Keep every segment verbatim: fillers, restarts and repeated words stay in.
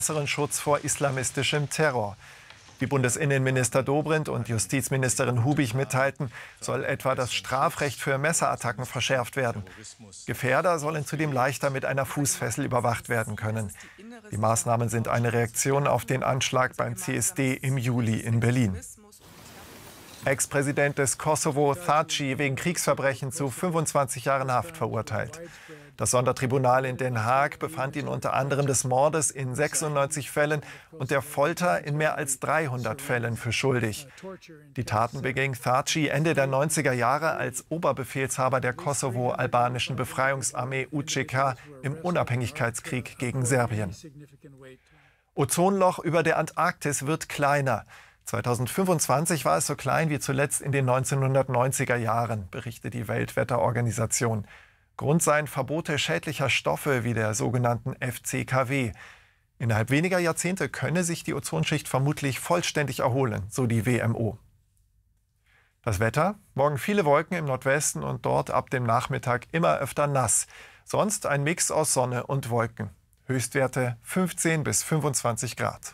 besseren Schutz vor islamistischem Terror. Wie Bundesinnenminister Dobrindt und Justizministerin Hubig mitteilten, soll etwa das Strafrecht für Messerattacken verschärft werden. Gefährder sollen zudem leichter mit einer Fußfessel überwacht werden können. Die Maßnahmen sind eine Reaktion auf den Anschlag beim C S D im Juli in Berlin. Ex-Präsident des Kosovo, Thaci, wegen Kriegsverbrechen zu fünfundzwanzig Jahren Haft verurteilt. Das Sondertribunal in Den Haag befand ihn unter anderem des Mordes in sechsundneunzig Fällen und der Folter in mehr als dreihundert Fällen für schuldig. Die Taten beging Thaci Ende der neunziger Jahre als Oberbefehlshaber der Kosovo-albanischen Befreiungsarmee U C K im Unabhängigkeitskrieg gegen Serbien. Ozonloch über der Antarktis wird kleiner. zweitausendfünfundzwanzig war es so klein wie zuletzt in den neunzehnhundertneunziger Jahren, berichtet die Weltwetterorganisation. Grund seien Verbote schädlicher Stoffe wie der sogenannten F C K W. Innerhalb weniger Jahrzehnte könne sich die Ozonschicht vermutlich vollständig erholen, so die W M O. Das Wetter: Morgen viele Wolken im Nordwesten und dort ab dem Nachmittag immer öfter nass. Sonst ein Mix aus Sonne und Wolken. Höchstwerte fünfzehn bis fünfundzwanzig Grad.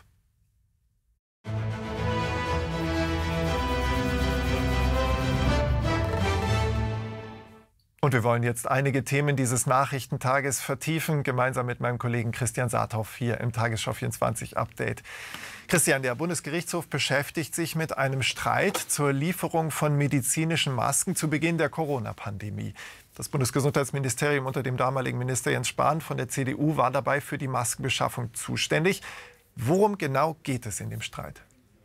Und wir wollen jetzt einige Themen dieses Nachrichtentages vertiefen, gemeinsam mit meinem Kollegen Christian Saathoff hier im Tagesschau vierundzwanzig Update. Christian, der Bundesgerichtshof beschäftigt sich mit einem Streit zur Lieferung von medizinischen Masken zu Beginn der Corona-Pandemie. Das Bundesgesundheitsministerium unter dem damaligen Minister Jens Spahn von der C D U war dabei für die Maskenbeschaffung zuständig. Worum genau geht es in dem Streit?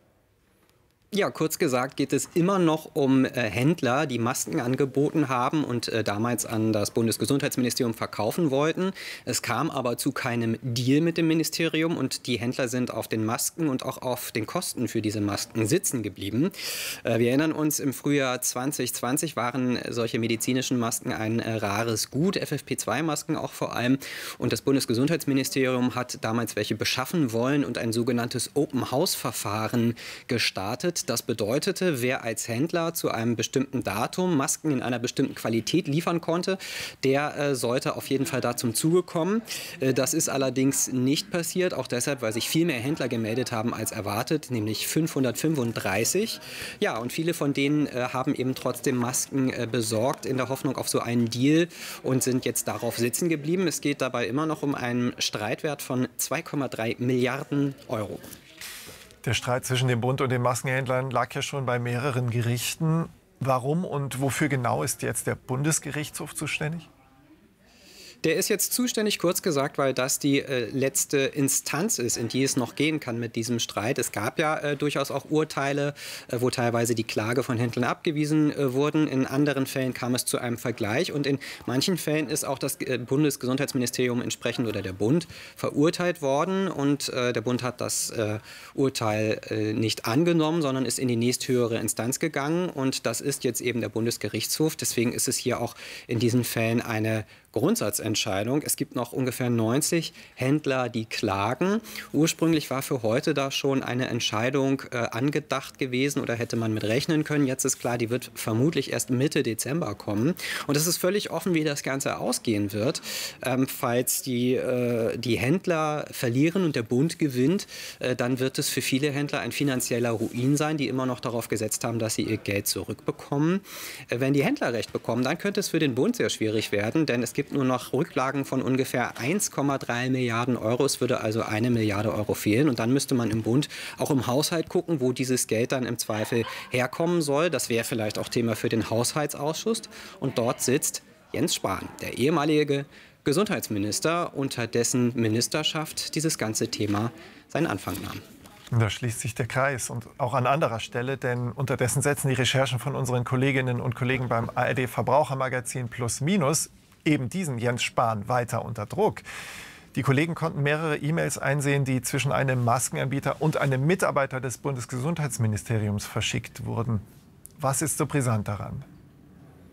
Ja, kurz gesagt geht es immer noch um äh, Händler, die Masken angeboten haben und äh, damals an das Bundesgesundheitsministerium verkaufen wollten. Es kam aber zu keinem Deal mit dem Ministerium und die Händler sind auf den Masken und auch auf den Kosten für diese Masken sitzen geblieben. Äh, wir erinnern uns, im Frühjahr zwanzig zwanzig waren solche medizinischen Masken ein äh, rares Gut, F F P zwei Masken auch vor allem. Und das Bundesgesundheitsministerium hat damals welche beschaffen wollen und ein sogenanntes Open-House-Verfahren gestartet. Das bedeutete, wer als Händler zu einem bestimmten Datum Masken in einer bestimmten Qualität liefern konnte, der äh, sollte auf jeden Fall da zum Zuge kommen. Äh, das ist allerdings nicht passiert, auch deshalb, weil sich viel mehr Händler gemeldet haben als erwartet, nämlich fünfhundertfünfunddreißig. Ja, und viele von denen äh, haben eben trotzdem Masken äh, besorgt in der Hoffnung auf so einen Deal und sind jetzt darauf sitzen geblieben. Es geht dabei immer noch um einen Streitwert von zwei Komma drei Milliarden Euro. Der Streit zwischen dem Bund und den Maskenhändlern lag ja schon bei mehreren Gerichten. Warum und wofür genau ist jetzt der Bundesgerichtshof zuständig? Der ist jetzt zuständig, kurz gesagt, weil das die äh, letzte Instanz ist, in die es noch gehen kann mit diesem Streit. Es gab ja äh, durchaus auch Urteile, äh, wo teilweise die Klage von Händlern abgewiesen äh, wurden. In anderen Fällen kam es zu einem Vergleich. Und in manchen Fällen ist auch das äh, Bundesgesundheitsministerium entsprechend oder der Bund verurteilt worden. Und äh, der Bund hat das äh, Urteil äh, nicht angenommen, sondern ist in die nächsthöhere Instanz gegangen. Und das ist jetzt eben der Bundesgerichtshof. Deswegen ist es hier auch in diesen Fällen eine Grundsatzentscheidung. Es gibt noch ungefähr neunzig Händler, die klagen. Ursprünglich war für heute da schon eine Entscheidung äh, angedacht gewesen oder hätte man mit rechnen können. Jetzt ist klar, die wird vermutlich erst Mitte Dezember kommen. Und es ist völlig offen, wie das Ganze ausgehen wird. Ähm, falls die, äh, die Händler verlieren und der Bund gewinnt, äh, dann wird es für viele Händler ein finanzieller Ruin sein, die immer noch darauf gesetzt haben, dass sie ihr Geld zurückbekommen. Äh, wenn die Händler recht bekommen, dann könnte es für den Bund sehr schwierig werden, denn es gibt nur noch Rücklagen von ungefähr eins Komma drei Milliarden Euro. Es würde also eine Milliarde Euro fehlen. Und dann müsste man im Bund auch im Haushalt gucken, wo dieses Geld dann im Zweifel herkommen soll. Das wäre vielleicht auch Thema für den Haushaltsausschuss. Und dort sitzt Jens Spahn, der ehemalige Gesundheitsminister, unter dessen Ministerschaft dieses ganze Thema seinen Anfang nahm. Da schließt sich der Kreis und auch an anderer Stelle, denn unterdessen setzen die Recherchen von unseren Kolleginnen und Kollegen beim A R D-Verbrauchermagazin Plus Minus eben diesen Jens Spahn weiter unter Druck. Die Kollegen konnten mehrere E-Mails einsehen, die zwischen einem Maskenanbieter und einem Mitarbeiter des Bundesgesundheitsministeriums verschickt wurden. Was ist so brisant daran?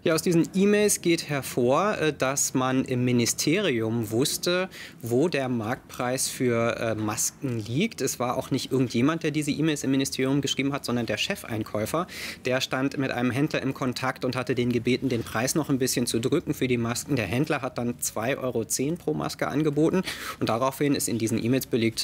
Ja, aus diesen E-Mails geht hervor, dass man im Ministerium wusste, wo der Marktpreis für Masken liegt. Es war auch nicht irgendjemand, der diese E-Mails im Ministerium geschrieben hat, sondern der Chefeinkäufer. Der stand mit einem Händler im Kontakt und hatte den gebeten, den Preis noch ein bisschen zu drücken für die Masken. Der Händler hat dann zwei Euro zehn pro Maske angeboten und daraufhin ist in diesen E-Mails belegt